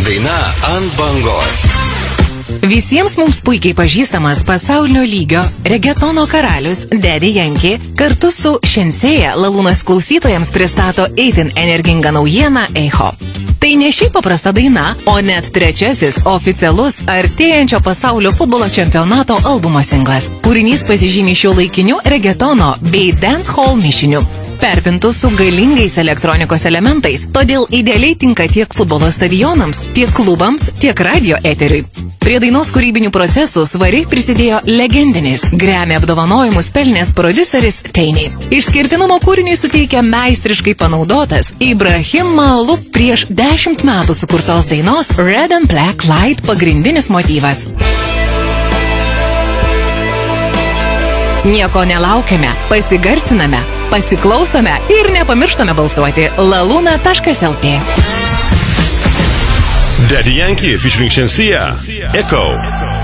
Daina ant bangos. Visiems mums puikiai pažįstamas pasaulinio lygio regetono karalius Daddy Yankee kartu su Šensėja Lalūnas klausytojams pristato itin energingą naujieną Eiho. Tai ne šiaip paprasta daina, o net trečiasis oficialus artėjančio pasaulio futbolo čempionato albumo singlas. Kūrinys pasižymi šiuolaikiniu regetono bei dancehall mišiniu, perpintų su galingais elektronikos elementais, todėl idealiai tinka tiek futbolo stadionams, tiek klubams, tiek radio eteriui. Prie dainos kūrybinių procesų svariai prisidėjo legendinis Grammy apdovanojimus pelnęs prodiuseris Tiny. Išskirtinumo kūriniui suteikia meistriškai panaudotas Ibrahim Maalouf prieš 10 metų sukurtos dainos Red and Black Light pagrindinis motyvas. Nieko nelaukiame, pasigarsiname, pasiklausome ir nepamirštame balsuoti laluna.lt. Daddy Yankee featuring Šensėja, Echo.